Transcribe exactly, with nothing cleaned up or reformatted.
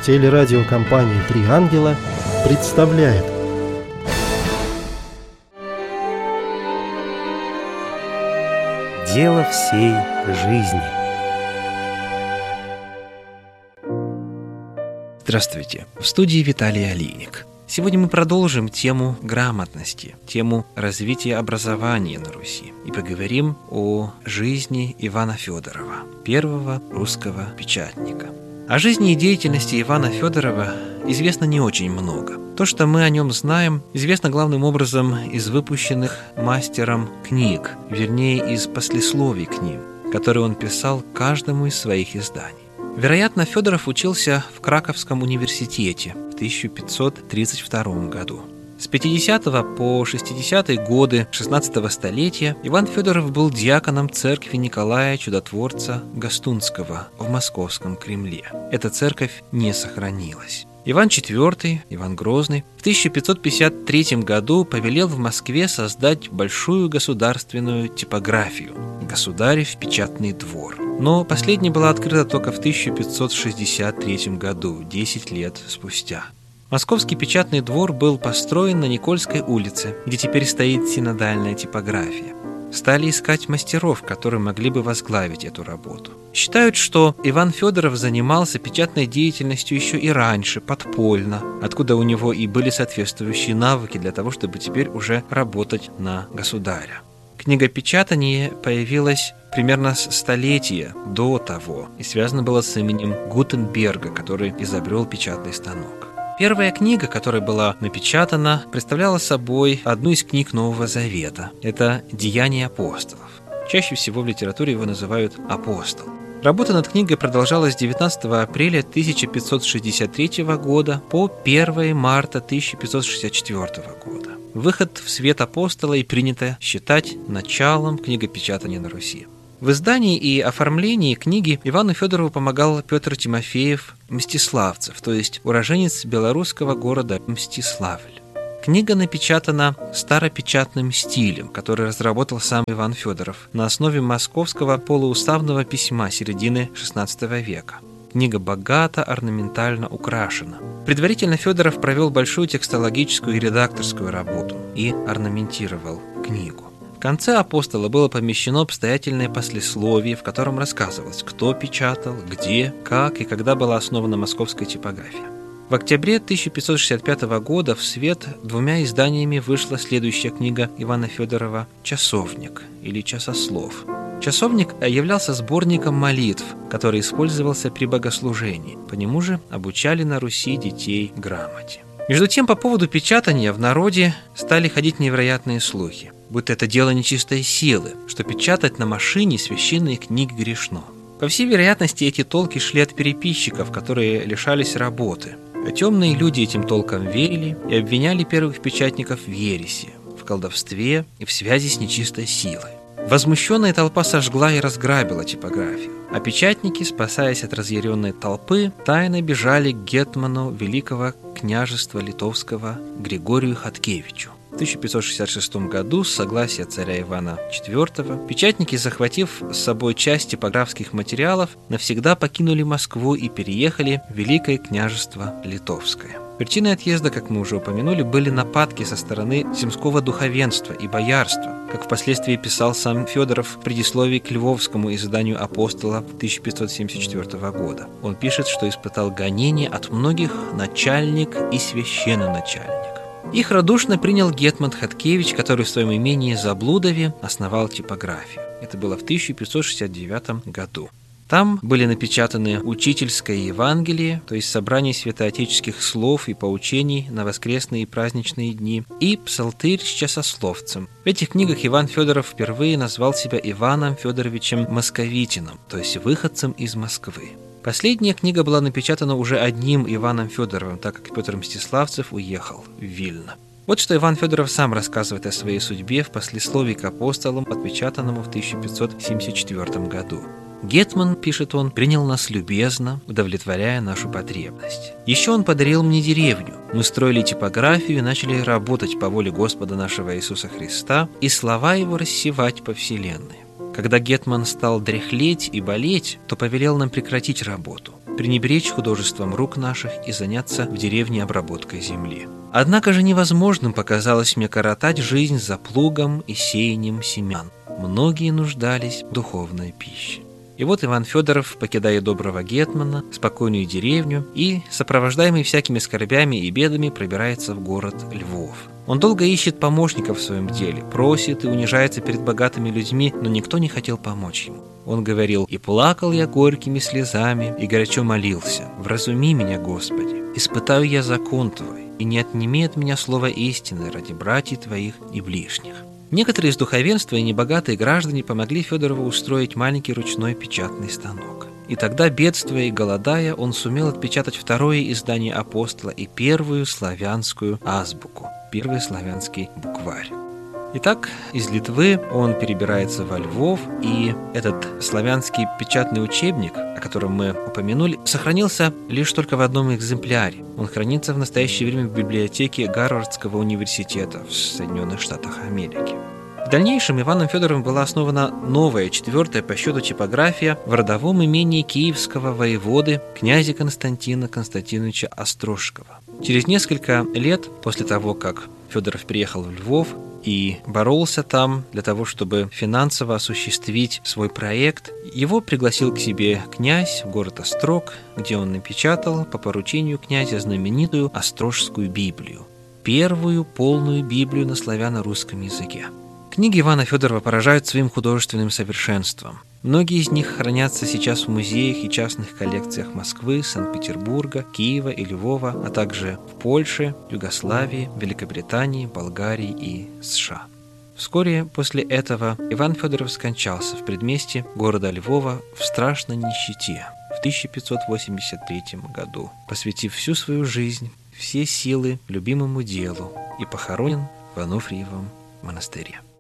Телерадиокомпания «Три ангела» представляет. Дело всей жизни. Здравствуйте, в студии Виталий Алиник. Сегодня мы продолжим тему грамотности, тему развития образования на Руси и поговорим о жизни Ивана Федорова, первого русского печатника. О жизни и деятельности Ивана Федорова известно не очень много. То, что мы о нем знаем, известно главным образом из выпущенных мастером книг, вернее, из послесловий к ним, которые он писал к каждому из своих изданий. Вероятно, Федоров учился в Краковском университете в тысяча пятьсот тридцать втором году. С пятидесятого по шестидесятые годы шестнадцатого столетия Иван Федоров был диаконом церкви Николая Чудотворца Гастунского в Московском Кремле. Эта церковь не сохранилась. Иван четвёртый, Иван Грозный, в тысяча пятьсот пятьдесят третьем году повелел в Москве создать большую государственную типографию «Государев печатный двор». Но последняя была открыта только в тысяча пятьсот шестьдесят третьем году, десять лет спустя. Московский печатный двор был построен на Никольской улице, где теперь стоит синодальная типография. Стали искать мастеров, которые могли бы возглавить эту работу. Считают, что Иван Федоров занимался печатной деятельностью еще и раньше, подпольно, откуда у него и были соответствующие навыки для того, чтобы теперь уже работать на государя. Книгопечатание появилось примерно с столетия до того и связано было с именем Гутенберга, который изобрел печатный станок. Первая книга, которая была напечатана, представляла собой одну из книг Нового Завета. Это «Деяния апостолов». Чаще всего в литературе его называют «Апостол». Работа над книгой продолжалась с девятнадцатого апреля тысяча пятьсот шестьдесят третьего года по первого марта тысяча пятьсот шестьдесят четвёртого года. Выход в свет апостола и принято считать началом книгопечатания на Руси. В издании и оформлении книги Ивану Федорову помогал Петр Тимофеев Мстиславцев, то есть уроженец белорусского города Мстиславль. Книга напечатана старопечатным стилем, который разработал сам Иван Федоров на основе московского полууставного письма середины шестнадцатого века. Книга богато орнаментально украшена. Предварительно Федоров провел большую текстологическую и редакторскую работу и орнаментировал книгу. В конце «Апостола» было помещено обстоятельное послесловие, в котором рассказывалось, кто печатал, где, как и когда была основана московская типография. В октябре тысяча пятьсот шестьдесят пятого года в свет двумя изданиями вышла следующая книга Ивана Федорова «Часовник» или «Часослов». Часовник являлся сборником молитв, который использовался при богослужении. По нему же обучали на Руси детей грамоте. Между тем, по поводу печатания в народе стали ходить невероятные слухи, будто это дело нечистой силы, что печатать на машине священные книги грешно. По всей вероятности, эти толки шли от переписчиков, которые лишались работы. А темные люди этим толкам верили и обвиняли первых печатников в ереси, в колдовстве и в связи с нечистой силой. Возмущенная толпа сожгла и разграбила типографию, а печатники, спасаясь от разъяренной толпы, тайно бежали к гетману Великого княжества Литовского Григорию Хаткевичу. В тысяча пятьсот шестьдесят шестом году, с согласия царя Ивана четвёртого, печатники, захватив с собой часть типографских материалов, навсегда покинули Москву и переехали в Великое княжество Литовское. Причиной отъезда, как мы уже упомянули, были нападки со стороны земского духовенства и боярства, как впоследствии писал сам Федоров в предисловии к львовскому изданию «Апостола» тысяча пятьсот семьдесят четвёртого года. Он пишет, что испытал гонения от многих начальник и священноначальник. Их радушно принял гетман Хаткевич, который в своем имении Заблудове основал типографию. Это было в тысяча пятьсот шестьдесят девятом году. Там были напечатаны учительское Евангелие, то есть собрание святоотеческих слов и поучений на воскресные и праздничные дни, и псалтырь с часословцем. В этих книгах Иван Федоров впервые назвал себя Иваном Федоровичем Московитиным, то есть выходцем из Москвы. Последняя книга была напечатана уже одним Иваном Федоровым, так как Петр Мстиславцев уехал в Вильно. Вот что Иван Федоров сам рассказывает о своей судьбе в послесловии к апостолам, отпечатанному в тысяча пятьсот семьдесят четвёртом году. «Гетман, — пишет он, — принял нас любезно, удовлетворяя нашу потребность. Еще он подарил мне деревню. Мы строили типографию и начали работать по воле Господа нашего Иисуса Христа и слова Его рассевать по вселенной. Когда гетман стал дряхлеть и болеть, то повелел нам прекратить работу. пренебречь художеством рук наших и заняться в деревне обработкой земли. Однако же невозможным показалось мне коротать жизнь за плугом и сеянием семян. Многие нуждались в духовной пище. И вот Иван Федоров покидает доброго гетмана, спокойную деревню и, сопровождаемый всякими скорбями и бедами, пробирается в город Львов. Он долго ищет помощников в своем деле, просит и унижается перед богатыми людьми, но никто не хотел помочь ему. Он говорил: «И плакал я горькими слезами, и горячо молился: вразуми меня, Господи, испытаю я закон Твой, и не отними от меня слово истины ради братьев Твоих и ближних». Некоторые из духовенства и небогатые граждане помогли Федорову устроить маленький ручной печатный станок. И тогда, бедствуя и голодая, он сумел отпечатать второе издание апостола и первую славянскую азбуку, первый славянский букварь. Итак, из Литвы он перебирается во Львов, и этот славянский печатный учебник, о котором мы упомянули, сохранился лишь только в одном экземпляре. Он хранится в настоящее время в библиотеке Гарвардского университета в Соединенных Штатах Америки. В дальнейшем Иваном Федоровым была основана новая, четвертая по счету типография в родовом имении киевского воеводы князя Константина Константиновича Острожского. Через несколько лет после того, как Федоров приехал в Львов и боролся там для того, чтобы финансово осуществить свой проект, его пригласил к себе князь в город Острог, где он напечатал по поручению князя знаменитую Острожскую Библию, первую полную Библию на славяно-русском языке. Книги Ивана Федорова поражают своим художественным совершенством. Многие из них хранятся сейчас в музеях и частных коллекциях Москвы, Санкт-Петербурга, Киева и Львова, а также в Польше, Югославии, Великобритании, Болгарии и США. Вскоре после этого Иван Федоров скончался в предместье города Львова в страшной нищете в тысяча пятьсот восемьдесят третьем году, посвятив всю свою жизнь, все силы любимому делу, и похоронен в Ануфриевом монастыре.